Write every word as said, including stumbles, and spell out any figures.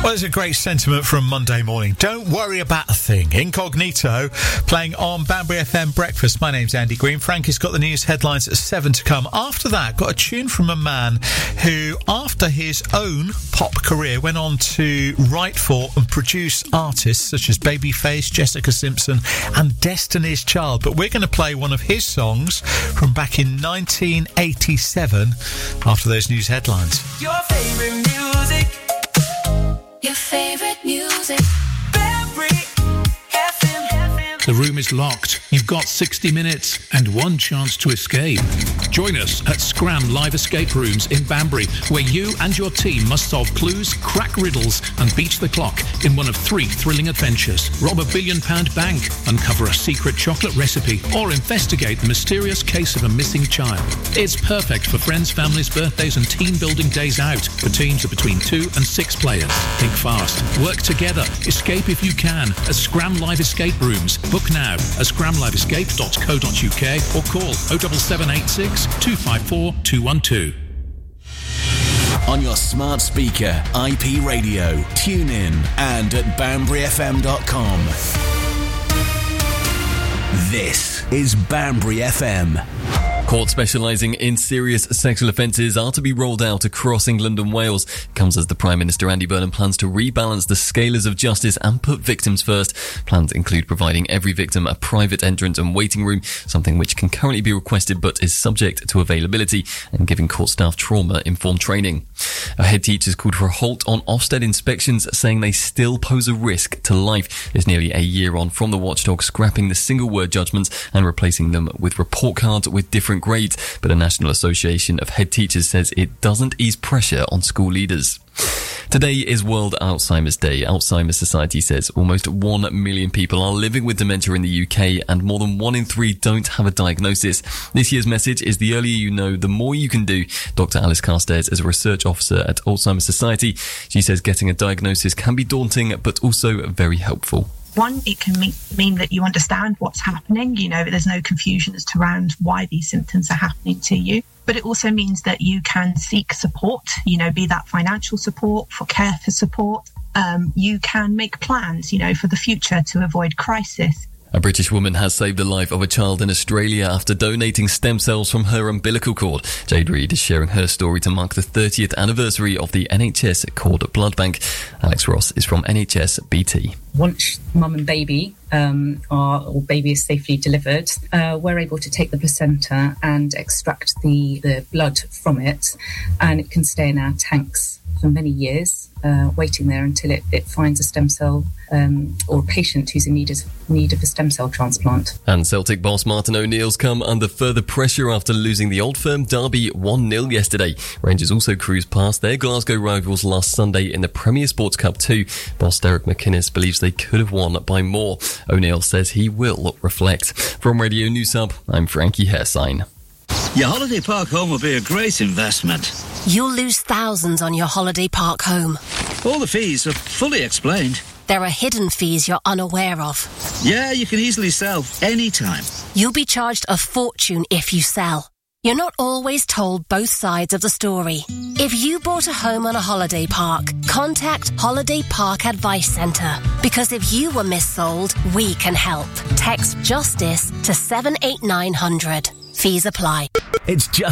Well, it's a great sentiment from Monday morning. Don't worry about a thing. Incognito playing on Banbury F M Breakfast. My name's Andy Green. Frankie's got the news headlines at seven to come. After that, got a tune from a man who, after his own pop career, went on to write for and produce artists such as Babyface, Jessica Simpson and Destiny's Child. But we're going to play one of his songs from back in nineteen eighty-seven after those news headlines. Your favorite music. Your favorite music. Banbury F M. The room is locked. You've got sixty minutes and one chance to escape. Join us at Scram Live Escape Rooms in Banbury, where you and your team must solve clues, crack riddles and beat the clock in one of three thrilling adventures. Rob a billion pound bank, uncover a secret chocolate recipe, or investigate the mysterious case of a missing child. It's perfect for friends, families, birthdays and team building days out for teams of between two and six players. Think fast, work together, escape if you can at Scram Live Escape Rooms. Book now at scram live escape dot co dot uk or call oh seven seven eight six two five four two one two. On your smart speaker, I P radio, tune in and at banbury f m dot com. This is Banbury F M. Courts specialising in serious sexual offences are to be rolled out across England and Wales. It comes as the Prime Minister Andy Burnham plans to rebalance the scales of justice and put victims first. Plans include providing every victim a private entrance and waiting room, something which can currently be requested but is subject to availability, and giving court staff trauma-informed training. A head teacher's called for a halt on Ofsted inspections, saying they still pose a risk to life. It's nearly a year on from the watchdog scrapping the single-word judgments and replacing them with report cards with different grades, but the National Association of Head Teachers says it doesn't ease pressure on school leaders. Today is World Alzheimer's Day. Alzheimer's Society says almost one million people are living with dementia in the U K and more than one in three don't have a diagnosis. This year's message is the earlier you know, the more you can do. Doctor Alice Carstairs is a research officer at Alzheimer's Society. She says getting a diagnosis can be daunting but also very helpful. One, it can mean, mean that you understand what's happening. You know, there's no confusion as to around why these symptoms are happening to you. But it also means that you can seek support, you know, be that financial support, for care for support. Um, you can make plans, you know, for the future to avoid crisis. A British woman has saved the life of a child in Australia after donating stem cells from her umbilical cord. Jade Reid is sharing her story to mark the thirtieth anniversary of the N H S Cord Blood Bank. Alex Ross is from N H S B T. Once mum and baby um, are, or baby is safely delivered, uh, we're able to take the placenta and extract the, the blood from it, and it can stay in our tanks for many years, uh, waiting there until it, it finds a stem cell um, or a patient who's in need of, need of a stem cell transplant. And Celtic boss Martin O'Neill's come under further pressure after losing the Old Firm derby one nil yesterday. Rangers also cruised past their Glasgow rivals last Sunday in the Premier Sports Cup two. Boss Derek McInnes believes they could have won by more. O'Neill says he will reflect. From Radio News Hub, I'm Frankie Hairsign. Your holiday park home will be a great investment. You'll lose thousands on your holiday park home. All the fees are fully explained. There are hidden fees you're unaware of. Yeah, you can easily sell anytime. You'll be charged a fortune if you sell. You're not always told both sides of the story. If you bought a home on a holiday park, contact Holiday Park Advice Centre. Because if you were missold, we can help. Text JUSTICE to seven eight nine hundred. Fees apply. It's just